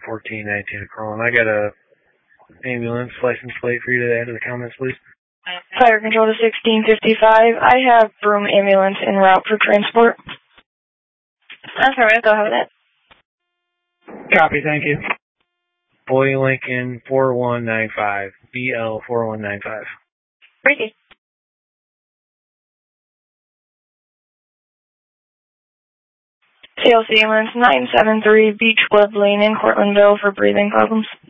1419 Chrome. I got a ambulance license plate for you to add to the comments, please. Fire control to 1655. I have Broome ambulance en route for transport. That's alright, go ahead with that. Copy, thank you. Boy Lincoln 4195. BL 4195. Ricky. CLC ambulance 973 Beechwood Lane in Cortlandville for breathing problems.